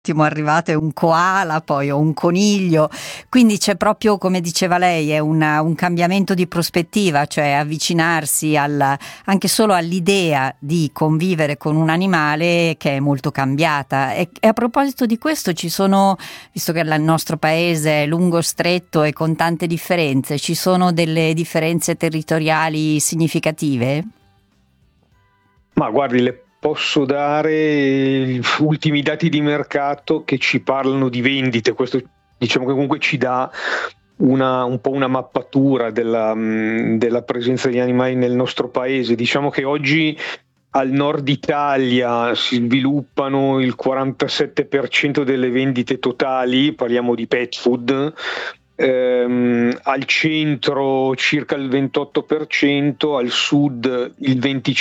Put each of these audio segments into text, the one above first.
arrivato è un koala, poi ho un coniglio, quindi c'è proprio, come diceva lei, è un cambiamento di prospettiva, cioè avvicinarsi anche solo all'idea di convivere con un animale che è molto cambiata. E a proposito di questo visto che il nostro paese è lungo, stretto e con tante differenze, ci sono delle differenze territoriali significative? Ma guardi, le posso dare gli ultimi dati di mercato che ci parlano di vendite. Questo diciamo che comunque ci dà un po' una mappatura della presenza di animali nel nostro paese. Diciamo che oggi al nord Italia si sviluppano il 47% delle vendite totali, parliamo di pet food. Al centro circa il 28%, al sud il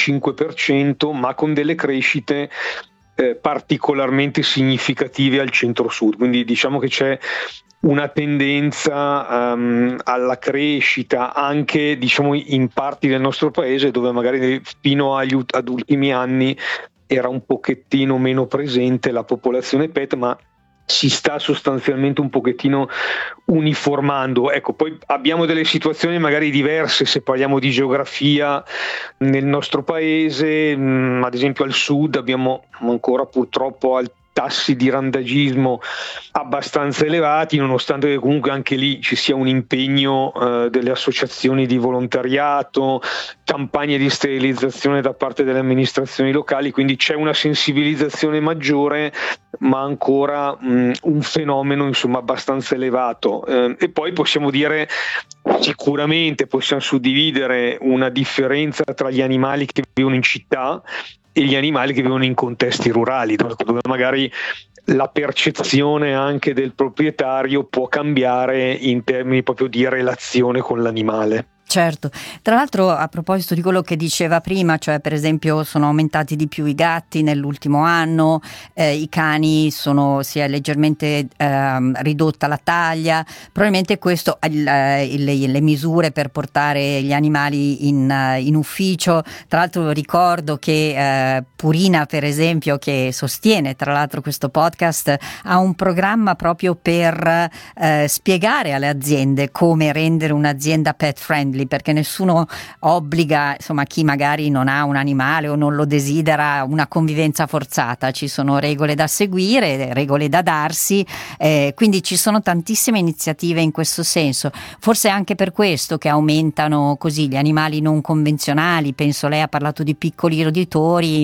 25%, ma con delle crescite particolarmente significative al centro-sud. Quindi diciamo che c'è una tendenza alla crescita anche, diciamo, in parti del nostro paese dove magari fino ad ultimi anni era un pochettino meno presente la popolazione pet, ma si sta sostanzialmente un pochettino uniformando. Ecco, poi abbiamo delle situazioni magari diverse se parliamo di geografia nel nostro paese. Ad esempio al sud abbiamo ancora purtroppo tassi di randagismo abbastanza elevati, nonostante che comunque anche lì ci sia un impegno delle associazioni di volontariato, campagne di sterilizzazione da parte delle amministrazioni locali, quindi c'è una sensibilizzazione maggiore, ma ancora un fenomeno insomma abbastanza elevato. E poi possiamo dire, sicuramente possiamo suddividere una differenza tra gli animali che vivono in città e gli animali che vivono in contesti rurali, dove magari la percezione anche del proprietario può cambiare in termini proprio di relazione con l'animale. Certo, tra l'altro a proposito di quello che diceva prima, cioè per esempio sono aumentati di più i gatti nell'ultimo anno, i cani si è leggermente ridotta la taglia, probabilmente questo, le misure per portare gli animali in ufficio. Tra l'altro ricordo che Purina, per esempio, che sostiene tra l'altro questo podcast, ha un programma proprio per spiegare alle aziende come rendere un'azienda pet friendly, perché nessuno obbliga, insomma, chi magari non ha un animale o non lo desidera, una convivenza forzata. Ci sono regole da seguire, regole da darsi, quindi ci sono tantissime iniziative in questo senso. Forse anche per questo che aumentano così gli animali non convenzionali. Penso, lei ha parlato di piccoli roditori,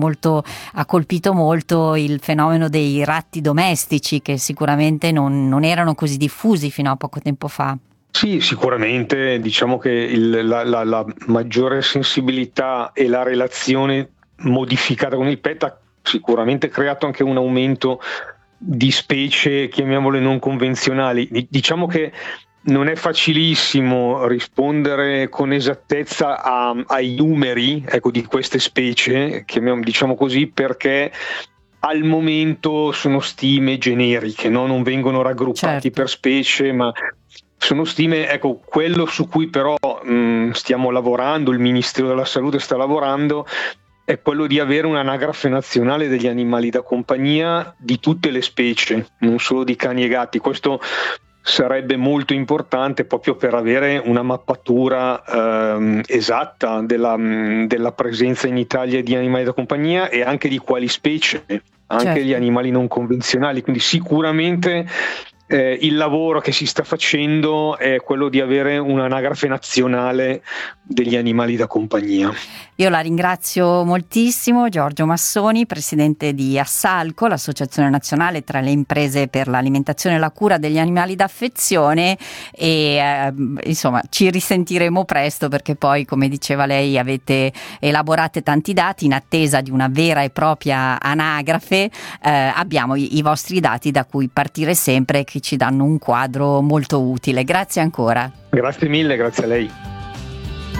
ha colpito molto il fenomeno dei ratti domestici, che sicuramente non erano così diffusi fino a poco tempo fa. Sì, sicuramente diciamo che la maggiore sensibilità e la relazione modificata con il pet ha sicuramente creato anche un aumento di specie, chiamiamole non convenzionali. Diciamo che non è facilissimo rispondere con esattezza ai numeri, ecco, di queste specie, diciamo così, perché al momento sono stime generiche, no? Non vengono raggruppati, certo, per specie, ma sono stime. Ecco, quello su cui però stiamo lavorando, il Ministero della Salute sta lavorando, è quello di avere un'anagrafe nazionale degli animali da compagnia di tutte le specie, non solo di cani e gatti. Questo sarebbe molto importante proprio per avere una mappatura esatta della presenza in Italia di animali da compagnia e anche di quali specie, anche certo, gli animali non convenzionali. Quindi sicuramente il lavoro che si sta facendo è quello di avere un'anagrafe nazionale degli animali da compagnia. Io la ringrazio moltissimo, Giorgio Massoni, presidente di Assalco, l'Associazione Nazionale tra le imprese per l'alimentazione e la cura degli animali d'affezione, e insomma ci risentiremo presto, perché poi, come diceva lei, avete elaborato tanti dati in attesa di una vera e propria anagrafe. Abbiamo i vostri dati da cui partire sempre, che ci danno un quadro molto utile. Grazie ancora. Grazie mille, grazie a lei.